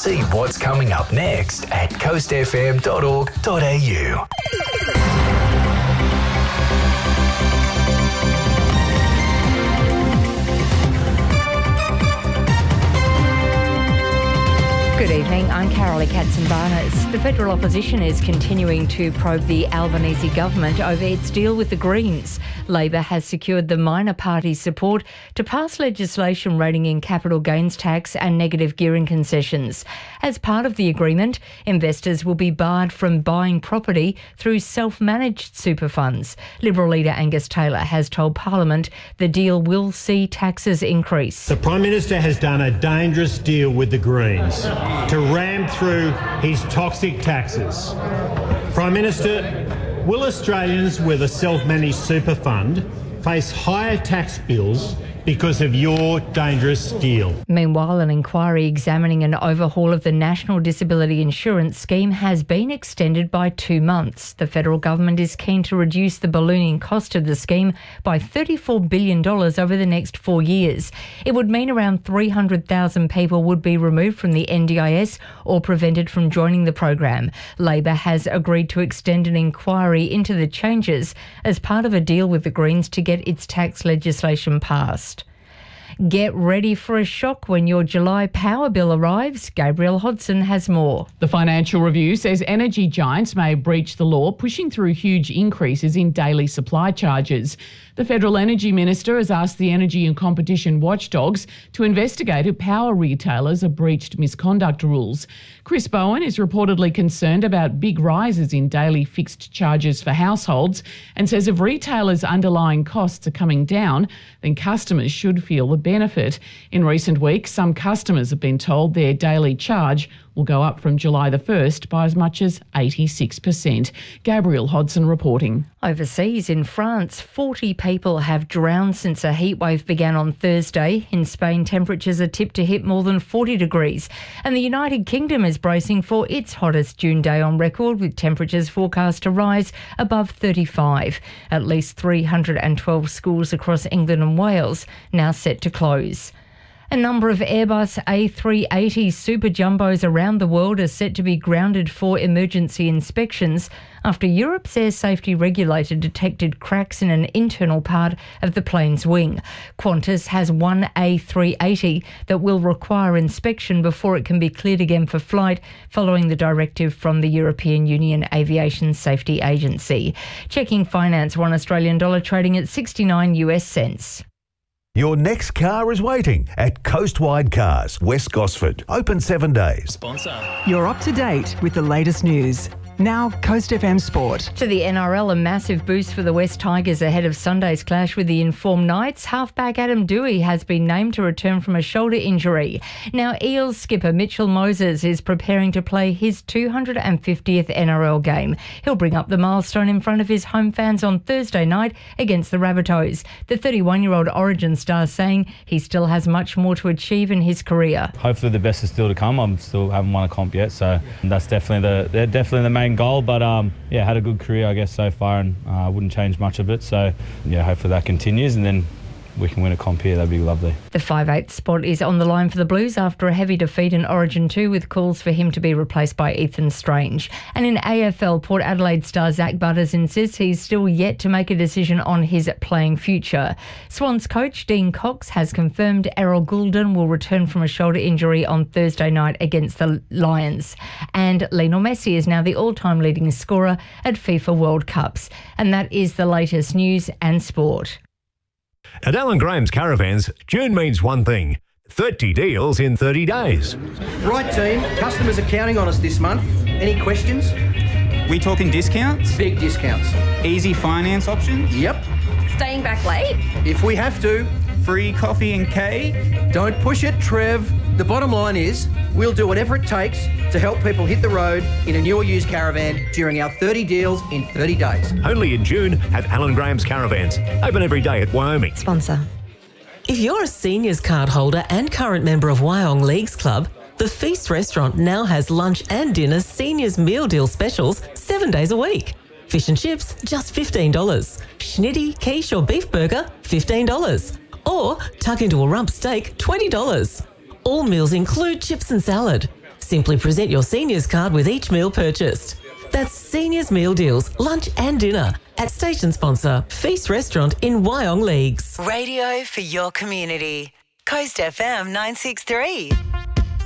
See what's coming up next at coastfm.org.au. Good evening, I'm Carolee Katzenbarnes. The federal opposition is continuing to probe the Albanese government over its deal with the Greens. Labor has secured the minor party's support to pass legislation reining in capital gains tax and negative gearing concessions. As part of the agreement, investors will be barred from buying property through self-managed super funds. Liberal leader Angus Taylor has told Parliament the deal will see taxes increase. The Prime Minister has done a dangerous deal with the Greens to ram through his toxic taxes. Prime Minister, will Australians with a self-managed super fund face higher tax bills because of your dangerous deal? Meanwhile, an inquiry examining an overhaul of the National Disability Insurance Scheme has been extended by 2 months. The federal government is keen to reduce the ballooning cost of the scheme by $34 billion over the next 4 years. It would mean around 300,000 people would be removed from the NDIS or prevented from joining the program. Labor has agreed to extend an inquiry into the changes as part of a deal with the Greens to get its tax legislation passed. Get ready for a shock when your July power bill arrives. Gabriel Hodson has more. The Financial Review says energy giants may breach the law, pushing through huge increases in daily supply charges. The Federal Energy Minister has asked the Energy and Competition Watchdogs to investigate if power retailers have breached misconduct rules. Chris Bowen is reportedly concerned about big rises in daily fixed charges for households and says if retailers' underlying costs are coming down, then customers should feel the benefit. In recent weeks, some customers have been told their daily charge will go up from July the 1st by as much as 86%. Gabriel Hodson reporting. Overseas in France, 40 people have drowned since a heatwave began on Thursday. In Spain, temperatures are tipped to hit more than 40 degrees. And the United Kingdom is bracing for its hottest June day on record, with temperatures forecast to rise above 35. At least 312 schools across England and Wales now set to close. A number of Airbus A380 Super Jumbos around the world are set to be grounded for emergency inspections after Europe's air safety regulator detected cracks in an internal part of the plane's wing. Qantas has one A380 that will require inspection before it can be cleared again for flight, following the directive from the European Union Aviation Safety Agency. Checking finance, $1 Australian dollar trading at 69 US cents. Your next car is waiting at Coastwide Cars, West Gosford. Open 7 days. Sponsor. You're up to date with the latest news. Now, Coast FM Sport. To the NRL, a massive boost for the West Tigers ahead of Sunday's clash with the Informed Knights. Halfback Adam Dewey has been named to return from a shoulder injury. Now, Eels skipper Mitchell Moses is preparing to play his 250th NRL game. He'll bring up the milestone in front of his home fans on Thursday night against the Rabbitohs. The 31-year-old Origin star saying he still has much more to achieve in his career. Hopefully the best is still to come. I still haven't won a comp yet, so that's definitely the main goal, but had a good career I guess so far, and I wouldn't change much of it, so hopefully that continues and then we can win a comp here. That'd be lovely. The 5/8 spot is on the line for the Blues after a heavy defeat in Origin 2, with calls for him to be replaced by Ethan Strange. And in AFL, Port Adelaide star Zach Butters insists he's still yet to make a decision on his playing future. Swans coach Dean Cox has confirmed Errol Goulden will return from a shoulder injury on Thursday night against the Lions. And Lionel Messi is now the all-time leading scorer at FIFA World Cups. And that is the latest news and sport. At Alan Graham's Caravans, June means one thing: 30 deals in 30 days. Right, team. Customers are counting on us this month. Any questions? We talking discounts? Big discounts. Easy finance options? Yep. Staying back late? If we have to. Free coffee and cake? Don't push it, Trev. The bottom line is, we'll do whatever it takes to help people hit the road in a new or used caravan during our 30 deals in 30 days. Only in June at Alan Graham's Caravans. Open every day at Wyoming. Sponsor. If you're a seniors card holder and current member of Wyong Leagues Club, the Feast Restaurant now has lunch and dinner seniors meal deal specials 7 days a week. Fish and chips, just $15. Schnitty, quiche or beef burger, $15. Or tuck into a rump steak, $20. All meals include chips and salad. Simply present your seniors card with each meal purchased. That's Seniors Meal Deals, lunch and dinner at station sponsor Feast Restaurant in Wyong Leagues. Radio for your community. Coast FM 963.